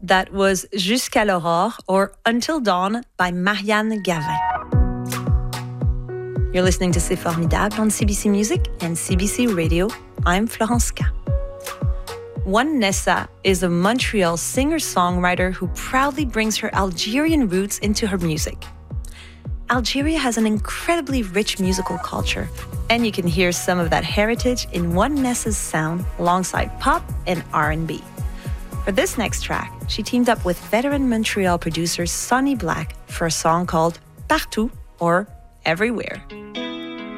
That was Jusqu'à l'aurore or Until Dawn by Marianne Gavin. You're listening to C'est Formidable on CBC Music and CBC Radio. I'm Florence K. One Nessa is a Montreal singer-songwriter who proudly brings her Algerian roots into her music. Algeria has an incredibly rich musical culture, and you can hear some of that heritage in One Nessa's sound alongside pop and R&B. For this next track, she teamed up with veteran Montreal producer Sonny Black for a song called Partout or Everywhere.